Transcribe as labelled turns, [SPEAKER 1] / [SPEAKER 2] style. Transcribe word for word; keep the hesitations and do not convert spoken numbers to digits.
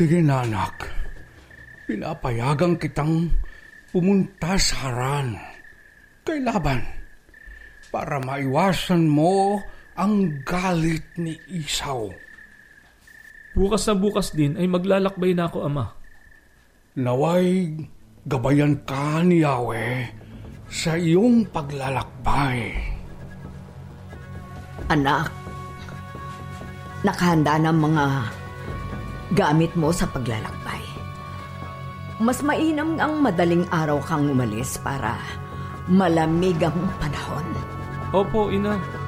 [SPEAKER 1] Sige na, anak. Pinapayagan kitang pumunta sa Haran kay Laban para maiwasan mo ang galit ni Isaw.
[SPEAKER 2] Bukas na bukas din ay maglalakbay na ako, Ama.
[SPEAKER 1] Naway gabayan ka ni Yahweh sa iyong paglalakbay.
[SPEAKER 3] Anak, nakahanda ng mga gamit mo sa paglalakbay. Mas mainam ang madaling araw kang umalis para malamig ang panahon.
[SPEAKER 2] Opo, Ina.